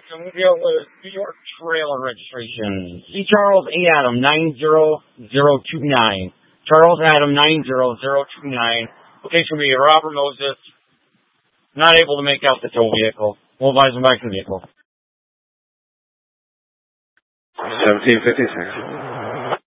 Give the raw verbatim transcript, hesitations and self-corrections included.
I'm going to deal with New York trailer registration. C. Charles A. Adam nine zero zero two nine. Charles Adam nine zero zero two nine. Location will be Robert Moses. Not able to make out the tow vehicle. We'll advise him back to the vehicle. seventeen fifty-six.